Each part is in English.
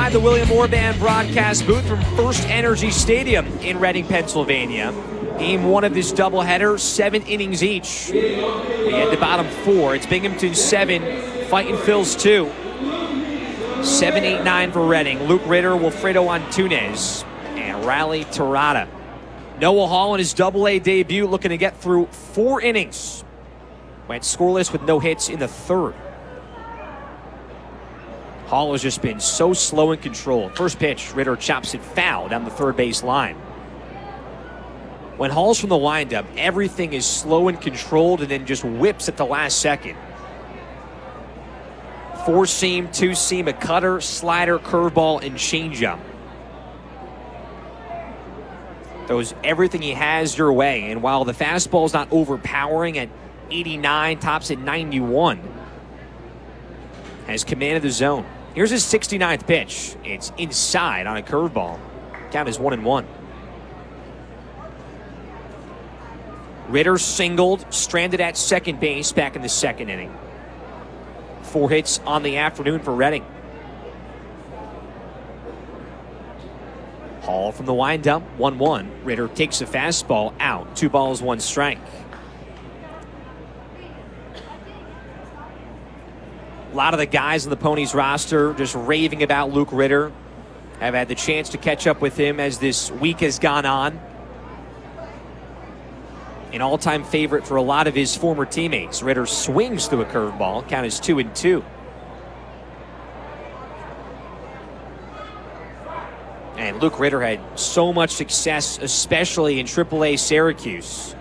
inside the William Moore Band broadcast booth from First Energy Stadium in Reading, Pennsylvania. Game one of this doubleheader, 7 innings each. We head to bottom 4. It's Binghamton 7, Fighting Phils 2. 7-8-9 for Reading. Luke Ritter, Wilfredo Antunes, and Rally Tirada. Noah Hall in his Double-A debut looking to get through 4 innings. Went scoreless with no hits in the 3rd. Hall has just been so slow and controlled. First pitch, Ritter chops it foul down the third base line. When Hall's from the windup, everything is slow and controlled and then just whips at the last second. 4-seam, 2-seam, a cutter, slider, curveball, and changeup. Throws everything he has your way. And while the fastball's not overpowering at 89, tops at 91, has commanded the zone. Here's his 69th pitch. It's inside on a curveball. Count is 1-1. Ritter singled, stranded at second base back in the 2nd inning. 4 hits on the afternoon for Reading. Hall from the windup, 1-1. Ritter takes a fastball out. 2 balls, 1 strike. A lot of the guys on the Ponies roster just raving about Luke Ritter. Have had the chance to catch up with him as this week has gone on. An all-time favorite for a lot of his former teammates. Ritter swings through a curveball. Count is 2-2. And Luke Ritter had so much success, especially in AAA Syracuse.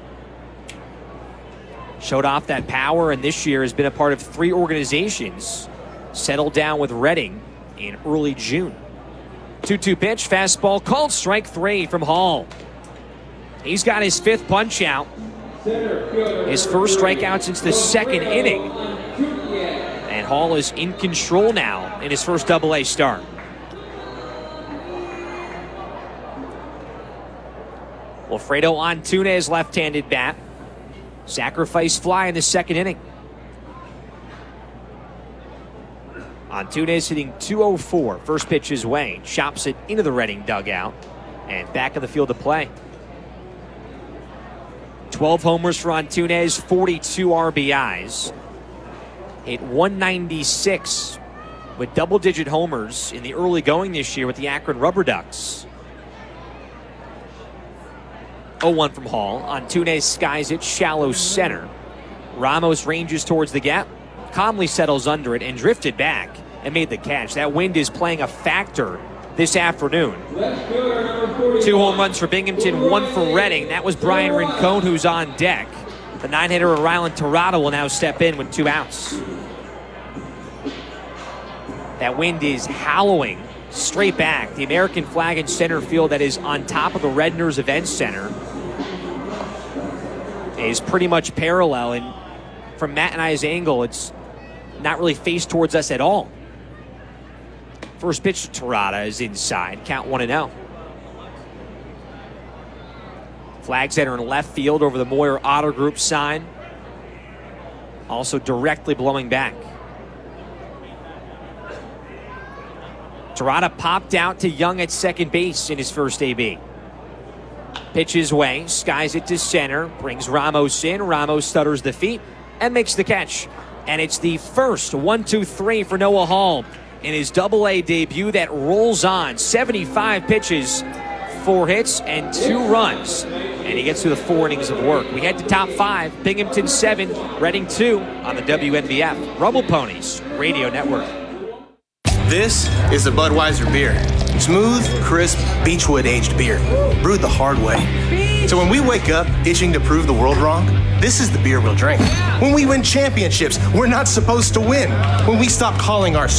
Showed off that power, and this year has been a part of 3 organizations. Settled down with Reading in early June. 2-2 pitch, fastball called strike 3 from Hall. He's got his 5th punch out. His first strikeout since the 2nd inning. And Hall is in control now in his first Double-A start. Wilfredo Antunes, left-handed bat. Sacrifice fly in the 2nd inning. Antunes hitting .204. First pitch his way. Chops it into the Reading dugout. And back of the field to play. 12 homers for Antunes, 42 RBIs. Hit .196 with double-digit homers in the early going this year with the Akron Rubber Ducks. 0-1 from Hall. Antunes skies it shallow center. Ramos ranges towards the gap, calmly settles under it and drifted back and made the catch. That wind is playing a factor this afternoon. 2 home runs for Binghamton, 1 for Reading. That was Brian Rincon who's on deck. The 9-hitter of Rylan Tirada will now step in with 2 outs. That wind is howling straight back. The American flag in center field that is on top of the Redners Event Center is pretty much parallel, and from Matt and I's angle, it's not really faced towards us at all. First pitch to Tirada is inside. Count 1-0. Flag center in left field over the Moyer Auto Group sign. Also directly blowing back. Tirada popped out to Young at second base in his first AB. Pitch his way, skies it to center, brings Ramos in. Ramos stutters the feet and makes the catch. And it's the first 1-2-3 for Noah Hall in his Double-A debut that rolls on. 75 pitches, 4 hits, and 2 runs. And he gets through the 4 innings of work. We head to top 5. Binghamton 7, Reading 2 on the WNBF Rumble Ponies Radio Network. This is the Budweiser beer. Smooth, crisp, Beechwood aged beer. Brewed the hard way. So when we wake up itching to prove the world wrong, this is the beer we'll drink. When we win championships, we're not supposed to win. When we stop calling our